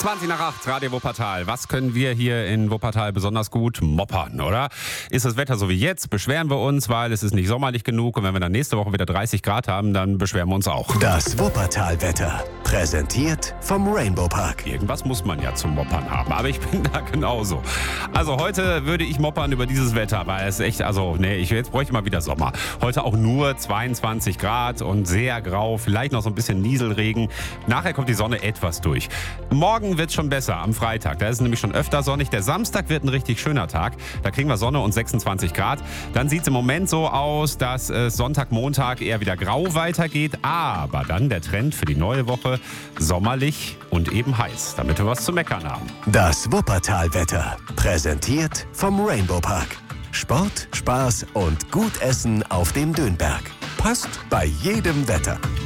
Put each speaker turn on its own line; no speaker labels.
20 nach 8, Radio Wuppertal. Was können wir hier in Wuppertal besonders gut? Moppern, oder? Ist das Wetter so wie jetzt, beschweren wir uns, weil es ist nicht sommerlich genug. Und wenn wir dann nächste Woche wieder 30 Grad haben, dann beschweren wir uns auch.
Das Wuppertal-Wetter, präsentiert vom Rainbow Park.
Irgendwas muss man ja zum Moppern haben, aber ich bin da genauso. Also heute würde ich moppern über dieses Wetter, weil es echt, jetzt bräuchte ich mal wieder Sommer. Heute auch nur 22 Grad und sehr grau, vielleicht noch so ein bisschen Nieselregen. Nachher kommt die Sonne etwas durch. Morgen wird es schon besser, am Freitag. Da ist es nämlich schon öfter sonnig. Der Samstag wird ein richtig schöner Tag. Da kriegen wir Sonne und 26 Grad. Dann sieht es im Moment so aus, dass es Sonntag, Montag eher wieder grau weitergeht. Aber dann der Trend für die neue Woche sommerlich und eben heiß, damit wir was zu meckern haben.
Das Wuppertal-Wetter, präsentiert vom Rainbow Park. Sport, Spaß und gut Essen auf dem Dönberg. Passt bei jedem Wetter.